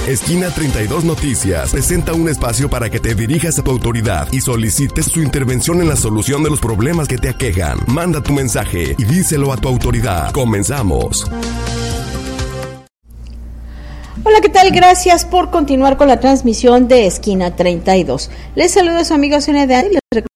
Esquina 32 Noticias presenta un espacio para que te dirijas a tu autoridad y solicites su intervención en la solución de los problemas que te aquejan. Manda tu mensaje y díselo a tu autoridad. Comenzamos. Hola, ¿qué tal? Gracias por continuar con la transmisión de Esquina 32. Les saluda su amiga Sonia de Ande y les recuerdo,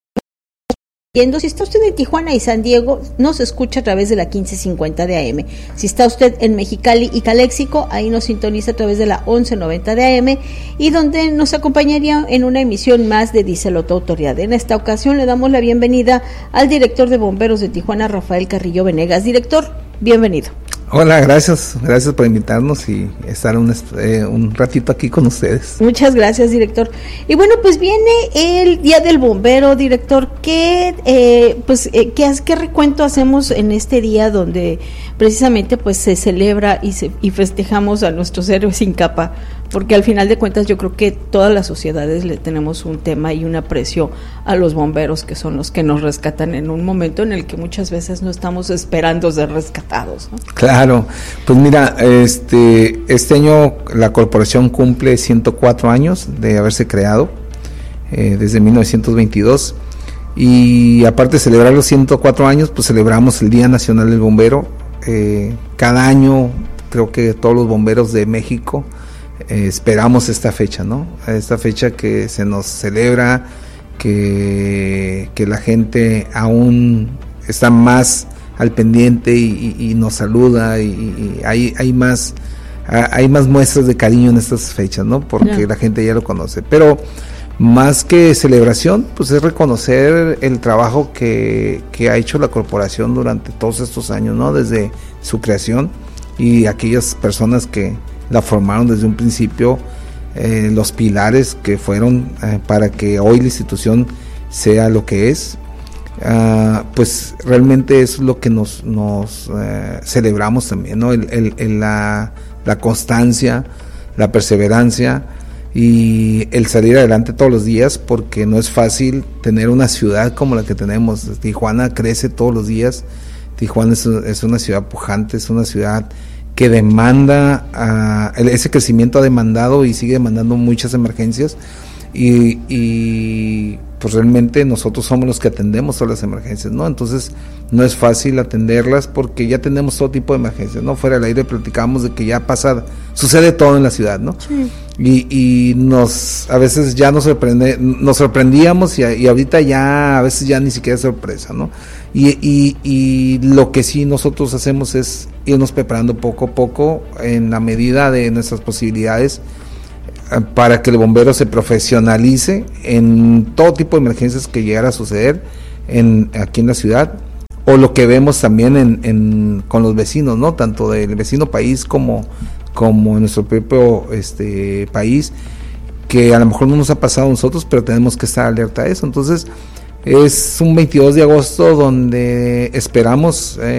si está usted en Tijuana y San Diego, nos escucha a través de la 1550 de AM. Si está usted en Mexicali y Caléxico, ahí nos sintoniza a través de la 1190 de AM y donde nos acompañaría en una emisión más de Díselo a tu autoridad. En esta ocasión le damos la bienvenida al director de Bomberos de Tijuana, Rafael Carrillo Venegas. Director, bienvenido. Hola, gracias por invitarnos y estar un ratito aquí con ustedes. Muchas gracias, director. Y bueno, pues viene el Día del Bombero, director. ¿Qué recuento hacemos en este día donde precisamente pues se celebra y festejamos a nuestros héroes sin capa? Porque al final de cuentas yo creo que todas las sociedades le tenemos un tema y un aprecio a los bomberos, que son los que nos rescatan en un momento en el que muchas veces no estamos esperando ser rescatados, ¿no? Claro, pues mira, este año la corporación cumple 104 años de haberse creado, desde 1922, y aparte de celebrar los 104 años, pues celebramos el Día Nacional del Bombero. Cada año creo que todos los bomberos de México esperamos esta fecha, ¿no? Esta fecha que se nos celebra, que la gente aún está más al pendiente y nos saluda y hay más muestras de cariño en estas fechas, ¿no? Porque la gente ya lo conoce. Pero más que celebración, pues es reconocer el trabajo que ha hecho la corporación durante todos estos años, ¿no? Desde su creación, y aquellas personas que la formaron desde un principio, los pilares que fueron para que hoy la institución sea lo que es. Pues realmente es lo que nos celebramos también, ¿no? La constancia, la perseverancia y el salir adelante todos los días, porque no es fácil tener una ciudad como la que tenemos. Tijuana crece todos los días. Tijuana es una ciudad pujante, es una ciudad que demanda, ese crecimiento ha demandado y sigue demandando muchas emergencias, y pues realmente nosotros somos los que atendemos todas las emergencias, ¿no? Entonces no es fácil atenderlas porque ya tenemos todo tipo de emergencias, ¿no? Fuera del aire platicamos de que ya sucede todo en la ciudad, ¿no? Sí. Y a veces ya nos sorprendíamos y ahorita ya a veces ya ni siquiera es sorpresa, ¿no? Y lo que sí nosotros hacemos es irnos preparando poco a poco en la medida de nuestras posibilidades, para que el bombero se profesionalice en todo tipo de emergencias que llegara a suceder aquí en la ciudad, o lo que vemos también con los vecinos, ¿no? Tanto del vecino país como en nuestro propio país, que a lo mejor no nos ha pasado a nosotros, pero tenemos que estar alerta a eso. Entonces es un 22 de agosto donde esperamos